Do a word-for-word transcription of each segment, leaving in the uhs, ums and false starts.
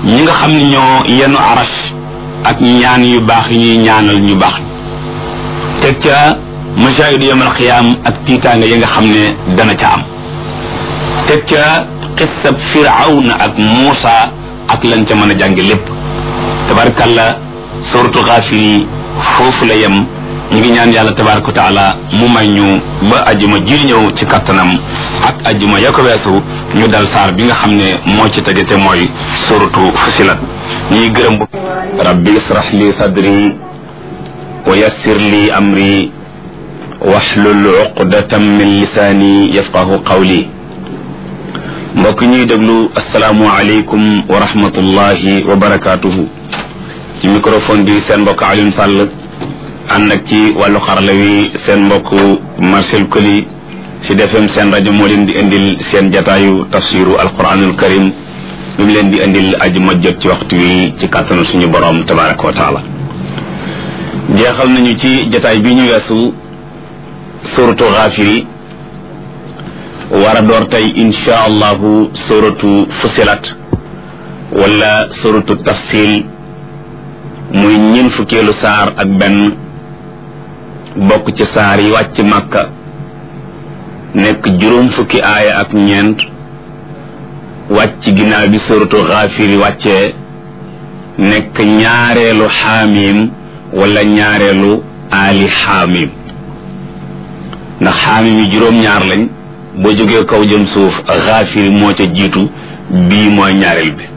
ñi nga xam ne ñoo yenu arash ak ñaan yu baax yi ñuy ñaanal ñu baax teg ca mashahidu yawmal qiyaam ak tiitaanga yi nga xam ne dana ca am teg ca qissab firawna ak Muusa ak lañ ca mën a jànge lépp tabarakalla suratu Gaafir foofu la yem. ñu ngi ñaan yàlla tabaraka wa taala mu may ñu ba ajuma ji ñëw ci kattanam ak ajuma ya ko weesu ñu dal saar bi nga xam ne moo ci tege te mooy suratu Fusilat. ñuy gërëm bu rabbi israh li sadri wa yassir li amri wahlul uqdatan min lisaani yafqahu qawli. mbokk ñuy déglu asalaamu aleykum wa rahmatullahi wa barakaatuhu. ci microphone bi seen mbokk Alioune Sall ànd ak ci wàllu xarala wi seen mbokk Marcel Koli ci defem seen rajo moo leen di indil seen jataayu tafsiru alquranul karim lu mu leen di indil ajuma jot ci waxtu wi ci kàttanu suñu borom tabaraka wa taala. jeexal nañu ci jataay bi ñu weesu suratu Gaafiri war a door tey insha allahu suratu Fusilat wala suratu Tafsil muy ñeent fukkeelu saar ak benn bokk ci saar yi wàcc Makka nekk juróom fukki aaya ak ñeent wàcc ginnaaw bi suratu Gaafiri wàccee nekk ñaareelu xaamim wala ñaareelu aali xaamim ndax xaamim yi juróom-ñaar lañ boo jógee kaw jëm suuf Gaafiri moo ca jiitu bii mooy ñaareel bi.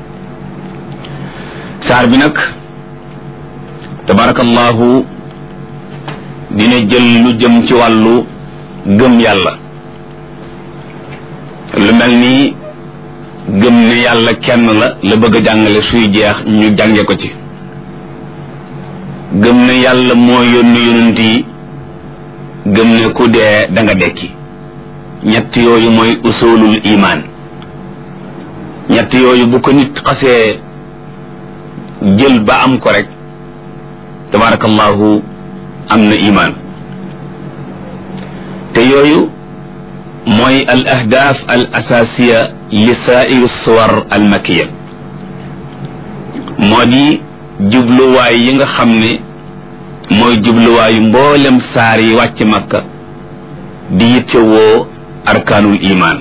saar bi nag tabarakallahu dina jël lu jëm ci wàllu gëm yàlla, lu mel ni gëm ne yàlla kenn la la bëgg a jàngale suy jeex ñu jànge ko ci. gëm ne yàlla moo yónni yonent yi, gëm ne ku dee da nga dekki. ñett yooyu mooy usulul iman. ñett yooyu bu ko nit xasee jël ba am ko rek tabarakallahu am na iman. te yooyu mooy al ahdaaf al asasiya li saa'iri suwar al makiya, moo di jubluwaay yi nga xam ne mooy jubluwaayu mboolem saar yi wàcc Makka di yittewoo arkaanul iman.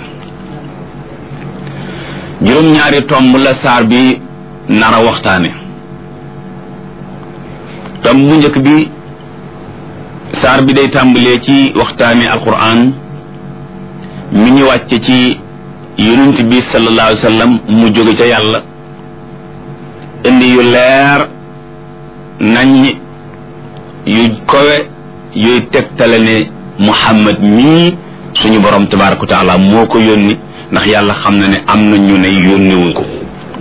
juróom-ñaari tomb la saar bi nara waxtaane. tomb bu njëkk bi saar bi day tàmbalee ci waxtaane alquran mi ñu wàcce ci yonent bi sallallahu alayhi wa sallam mu jóge ca yàlla indi yu leer nañ yu kowe yuy tegtale ne Muhammad mii suñu borom tabaraka wa taala moo ko yónni, ndax yàlla xam na ne am na ñu ne yónniwuñ ko.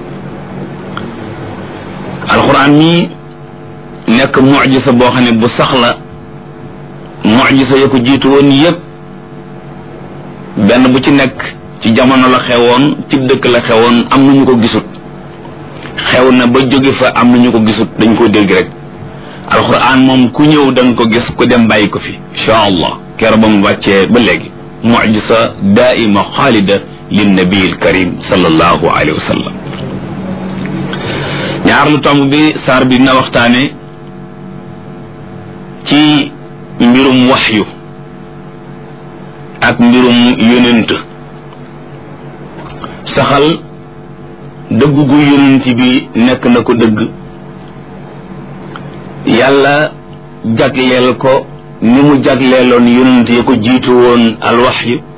alquran mii nekk mucjisa boo xam ne bu sax la. mucjisa ya ko jiitu woon yépp benn bu ci nekk ci jamono la xewoon, ci dëkk la xewoon, am na ñu ko gisut. xew na ba jóge fa am na ñu ko gisut, dañ ko dégg rek. alquran moom ku ñëw da nga ko gis, ku dem bàyyi ko fi insha allah keroog ba mu wàccee ba léegi. mucjisa daaima xaalida lin nabiil karim sallallahu alayhi wa sallam. ñaar lu tomb bi saar bi dina waxtaane ci mbirum waxyu ak mbirum yonent, saxal dëgg gu yonent bi nekk na ko dëgg, yàlla jagleel ko ni mu jagleeloon yonent yi ko jiitu woon al waxyu